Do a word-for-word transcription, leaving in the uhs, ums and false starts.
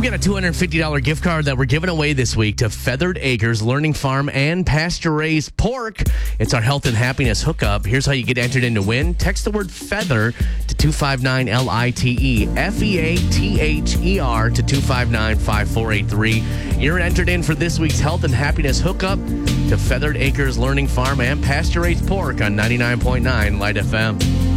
We got a two hundred fifty dollars gift card that we're giving away this week to Feathered Acres Learning Farm and pasture-raised pork. It's our health and happiness hookup. Here's how you get entered in to win. Text the word feather to two five nine L I T E, F E A T H E R to two five nine five four eight three. You're entered in for this week's health and happiness hookup to Feathered Acres Learning Farm and pasture-raised pork on ninety-nine point nine Light F M.